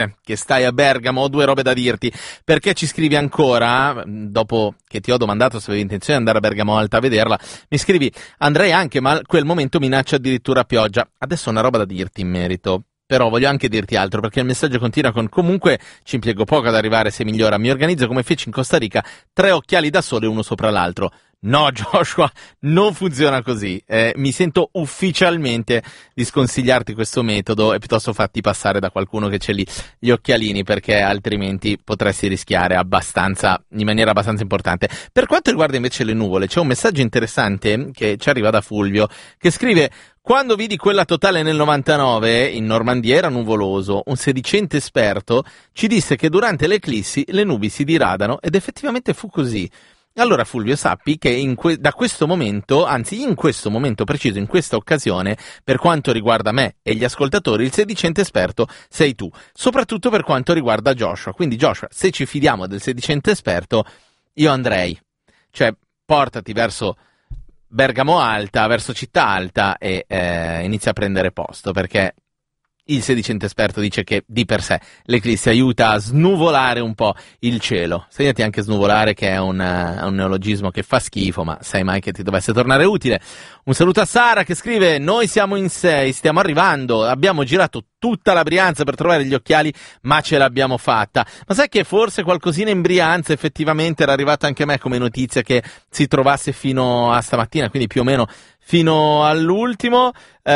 che stai a Bergamo, ho due robe da dirti. Perché ci scrivi ancora, dopo che ti ho domandato se avevi intenzione di andare a Bergamo Alta a vederla, mi scrivi: andrei anche, ma a quel momento minaccia addirittura pioggia. Adesso ho una roba da dirti in merito, però voglio anche dirti altro, perché il messaggio continua con: comunque ci impiego poco ad arrivare se migliora, mi organizzo come feci in Costa Rica, 3 occhiali da sole uno sopra l'altro. No, Joshua, non funziona così. Mi sento ufficialmente di sconsigliarti questo metodo e piuttosto fatti passare da qualcuno che c'è lì gli occhialini, perché altrimenti potresti rischiare in maniera abbastanza importante. Per quanto riguarda invece le nuvole, c'è un messaggio interessante che ci arriva da Fulvio, che scrive: quando vidi quella totale nel 99, in Normandia era nuvoloso. Un sedicente esperto ci disse che durante le eclissi le nubi si diradano, ed effettivamente fu così. Allora Fulvio, sappi che da questo momento, anzi in questo momento preciso, in questa occasione, per quanto riguarda me e gli ascoltatori, il sedicente esperto sei tu, soprattutto per quanto riguarda Joshua. Quindi Joshua, se ci fidiamo del sedicente esperto, io andrei, cioè portati verso Bergamo Alta, verso Città Alta e inizia a prendere posto, perché il sedicente esperto dice che di per sé l'eclissi aiuta a snuvolare un po' il cielo. Segnati anche snuvolare, che è un neologismo che fa schifo, ma sai mai che ti dovesse tornare utile. Un saluto a Sara che scrive: noi siamo in 6, stiamo arrivando, abbiamo girato tutta la Brianza per trovare gli occhiali, ma ce l'abbiamo fatta. Ma sai che forse qualcosina in Brianza effettivamente era arrivata anche a me come notizia che si trovasse fino a stamattina, quindi più o meno fino all'ultimo.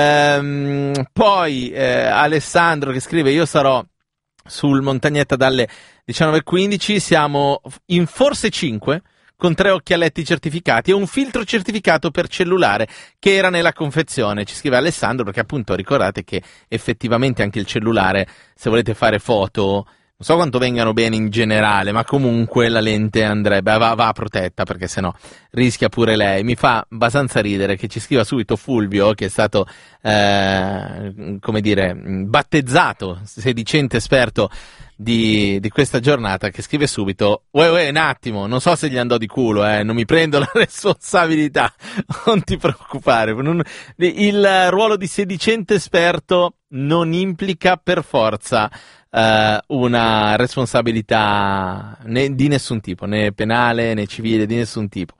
Poi Alessandro che scrive: io sarò sul Montagnetta dalle 19:15, siamo in forse 5 con 3 occhialetti certificati e un filtro certificato per cellulare che era nella confezione. Ci scrive Alessandro perché appunto ricordate che effettivamente anche il cellulare, se volete fare foto, non so quanto vengano bene in generale, ma comunque la lente andrebbe, va protetta, perché sennò rischia pure lei. Mi fa abbastanza ridere che ci scriva subito Fulvio, che è stato, come dire, battezzato sedicente esperto di questa giornata, che scrive subito: uè, un attimo, non so se gli andò di culo, non mi prendo la responsabilità, non ti preoccupare. Il ruolo di sedicente esperto non implica per forza una responsabilità di nessun tipo, né penale né civile, di nessun tipo.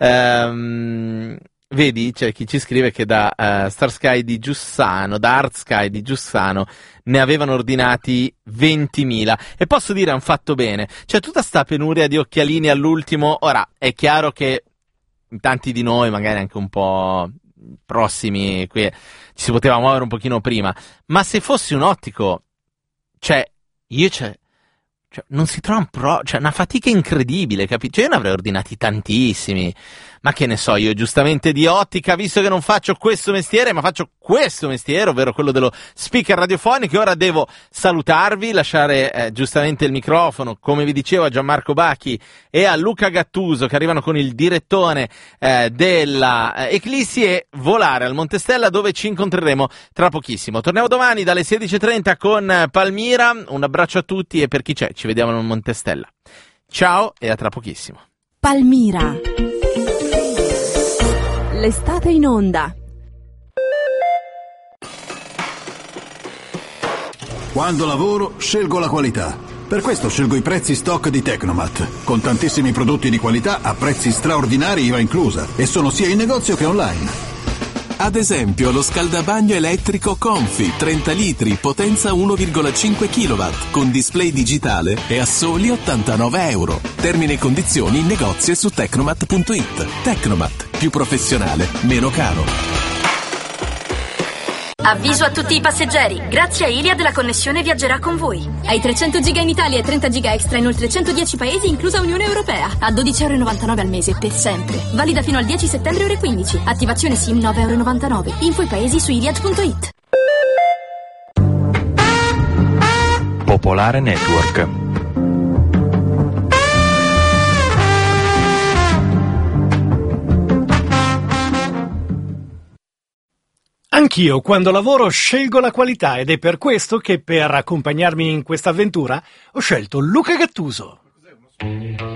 Vedi, c'è chi ci scrive che da Star Sky di Giussano, da Art Sky di Giussano, ne avevano ordinati 20.000. E posso dire, han fatto bene. C'è tutta sta penuria di occhialini all'ultimo. Ora, è chiaro che tanti di noi, magari anche un po' prossimi, qui ci si poteva muovere un pochino prima. Ma se fossi un ottico, non si trova una fatica incredibile, capito? Cioè, io ne avrei ordinati tantissimi, ma che ne so io, giustamente di ottica, visto che non faccio questo mestiere, ma faccio questo mestiere, ovvero quello dello speaker radiofonico. E ora devo salutarvi, lasciare giustamente il microfono, come vi dicevo, a Gianmarco Bacchi e a Luca Gattuso, che arrivano con il direttone della Eclissi, e volare al Montestella, dove ci incontreremo tra pochissimo. Torniamo domani dalle 16:30 con Palmira. Un abbraccio a tutti, e per chi c'è, ci vediamo al Montestella. Ciao e a tra pochissimo. Palmira. L'estate in onda. Quando lavoro, scelgo la qualità. Per questo scelgo i prezzi stock di Tecnomat, con tantissimi prodotti di qualità a prezzi straordinari, IVA inclusa, e sono sia in negozio che online. Ad esempio lo scaldabagno elettrico Confi, 30 litri, potenza 1,5 kW, con display digitale, e a soli 89 euro. Termini e condizioni in negozio e su Tecnomat.it. Tecnomat, più professionale, meno caro. Avviso a tutti i passeggeri, grazie a Iliad la connessione viaggerà con voi. Hai 300 giga in Italia e 30 giga extra in oltre 110 paesi, inclusa Unione Europea, a 12,99 € al mese per sempre. Valida fino al 10 settembre ore 15. Attivazione SIM 9,99 €. Info i paesi su Iliad.it. Popolare Network. Anch'io, quando lavoro, scelgo la qualità, ed è per questo che, per accompagnarmi in questa avventura, ho scelto Luca Gattuso.